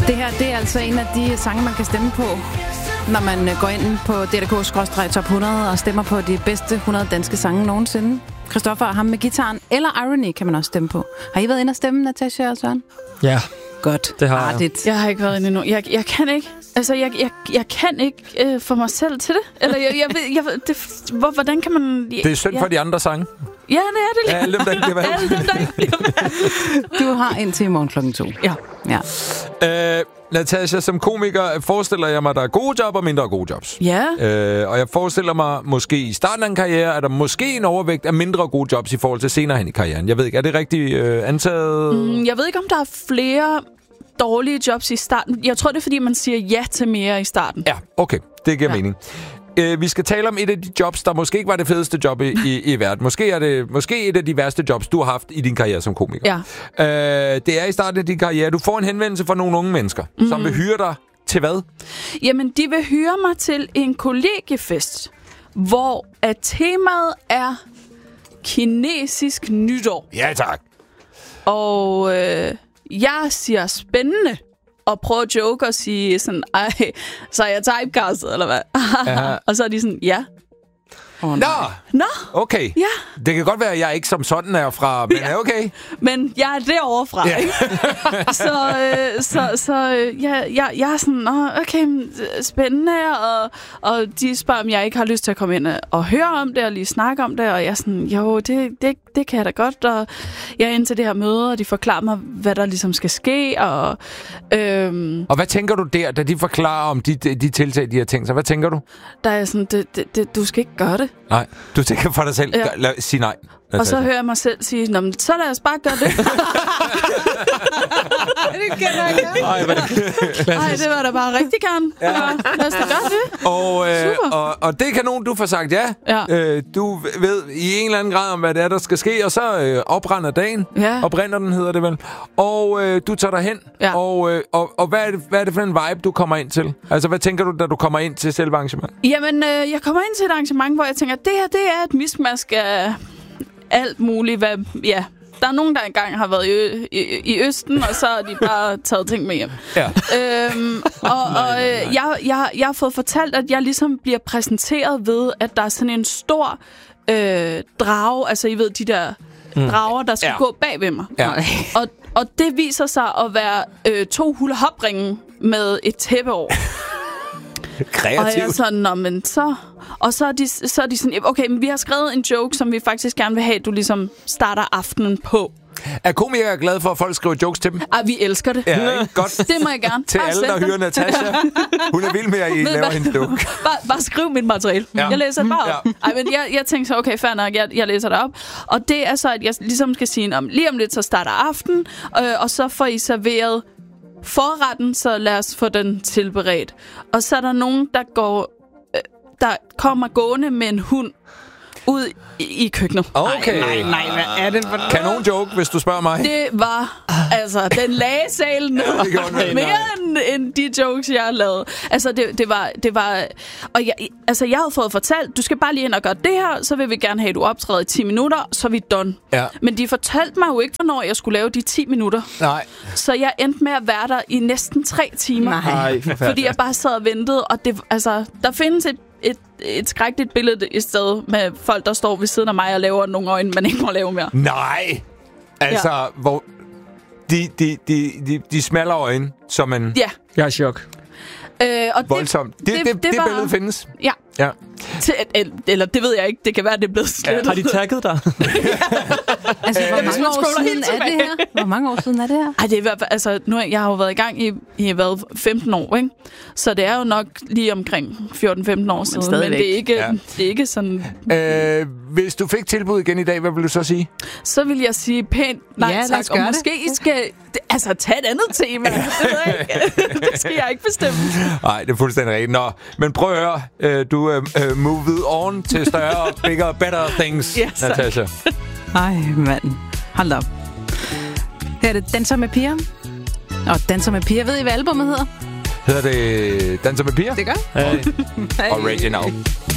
Det her, det er altså en af de sange, man kan stemme på, når man går ind på DRK/Top 100 og stemmer på de bedste 100 danske sange nogensinde. Christoffer og ham med gitaren, eller Irony kan man også stemme på. Har I været inde og stemme, Natasha og Søren? Ja. Godt. Det har jeg. Jeg har ikke været inde endnu. Jeg kan ikke. Altså, jeg kan ikke få mig selv til det. Eller hvordan kan man... Det er synd for de andre sange. Ja, det er det. Ja, alle dem, der ikke bliver valgt. Alle dem, der ikke bliver valgt. Du har indtil i morgen 2:00. Ja. Natasha, som komiker forestiller jeg mig, at der er gode job og mindre gode jobs. Ja. Og jeg forestiller mig, måske i starten af en karriere, er der måske en overvægt af mindre gode jobs i forhold til senere hen i karrieren. Jeg ved ikke, er det rigtigt antaget? Jeg ved ikke, om der er flere dårlige jobs i starten. Jeg tror, det er, fordi man siger ja til mere i starten. Ja, okay. Det giver mening. Vi skal tale om et af de jobs, der måske ikke var det fedeste job i verden. Måske er det et af de værste jobs, du har haft i din karriere som komiker. Ja. Det er i starten af din karriere. Du får en henvendelse fra nogle unge mennesker, som vil hyre dig til hvad? Jamen, de vil hyre mig til en kollegiefest, hvor at temaet er kinesisk nytår. Ja, tak. Og jeg siger spændende. Og prøver at joke og sige sådan, ej, så er jeg typecastet, eller hvad? Og så er de sådan, ja. Nå! Okay. Ja. Det kan godt være, at jeg ikke som sådan er fra, men er okay. Men jeg er derovre fra, ikke? Så jeg er sådan, okay, spændende, og de spørger, om jeg ikke har lyst til at komme ind og høre om det, og lige snakke om det, og jeg er sådan, jo, det kan jeg da godt, og jeg er ind til det her møde, og de forklarer mig, hvad der ligesom skal ske, og... Og hvad tænker du der, da de forklarer om de tiltag, de har tænkt sig? Hvad tænker du? Der er sådan, du skal ikke gøre det. Nej, du tænker for dig selv, sig nej. Og så hører jeg mig selv sige, så lad os bare gøre det. Det kan jeg ikke. Ej, det var da bare rigtig gerne. Ja. Lad os da gøre det. Og det er kanon, du får sagt ja. Du ved i en eller anden grad om, hvad det er, der skal ske, og så opbrænder dagen. Ja. Opbrænder den, hedder det vel. Og du tager dig hen. Ja. Og hvad er det for en vibe, du kommer ind til? Altså, hvad tænker du, da du kommer ind til selve arrangement? Jamen, jeg kommer ind til et arrangement, hvor jeg tænker, det her, det er et mismask af alt muligt. Der er nogen, der engang har været i Østen, og så har de bare taget ting med hjem. Ja. Jeg har fået fortalt, at jeg ligesom bliver præsenteret ved, at der er sådan en stor drage, altså I ved, de der drager, der skal gå bag ved mig. Ja. Og det viser sig at være 2 hula-hop-ringe med et tæppe over. Kreativt. Og jeg er sådan, men så... Og så er de sådan, okay, men vi har skrevet en joke, som vi faktisk gerne vil have, du ligesom starter aftenen på. Er komikere glade for, at folk skriver jokes til dem? Vi elsker det. Ja, godt. Det må jeg gerne. Til alle, der hører Natasha. Hun er vild med, at I laver hendes joke. Bare skriv mit materiale. Ja. Jeg læser det bare op. Ej, men jeg tænker så, okay, fair nok, jeg læser det op. Og det er så, at jeg ligesom skal sige, lige om lidt, så starter aften, og så får I serveret forretten, så lad os få den tilberedt. Og så er der nogen, der kommer gående med en hund ud i køkkenet. Okay. Nej, hvad er det for noget? Kanon joke, hvis du spørger mig. Det var, altså, den lagde salen ned. Mere end de jokes, jeg har lavet. Altså, det var og jeg havde fået fortalt, du skal bare lige ind og gøre det her, så vil vi gerne have, at du optræder i 10 minutter, så er vi done. Ja. Men de fortalte mig jo ikke, hvornår jeg skulle lave de 10 minutter. Nej. Så jeg endte med at være der i næsten 3 timer. Nej, fordi jeg bare sad og ventede, og det, altså, der findes et skrækkeligt billede i stedet med folk, der står ved siden af mig og laver nogle øjne, man ikke må lave mere. Nej! Altså, hvor... De smaller øjne, som en... Ja. Jeg er i chok. Og voldsomt. Det billede findes? Ja. Eller det ved jeg ikke. Det kan være, det er blevet slettet. Har de tagget dig? Altså, hvor mange år siden er det her? Hvor mange år siden er det her? Ej, det er i hvert fald, altså, jeg har jo været i gang i 15 år, ikke? Så det er jo nok lige omkring 14-15 år siden. Men det er ikke sådan... Hvis du fik tilbud igen i dag, hvad vil du så sige? Så vil jeg sige pænt nej tak. Og måske I skal tage et andet tema. Det skal jeg ikke bestemme. Nej, det er fuldstændig rigtigt. Nå, men prøv at høre. Du moved on til større, bigger, better things, yes, Natasha. Ej, mand. Hold op. Her er det Danser med piger. Og Danser med piger, ved I, hvad albumet hedder? Hedder det Danser med piger? Det gør. Original.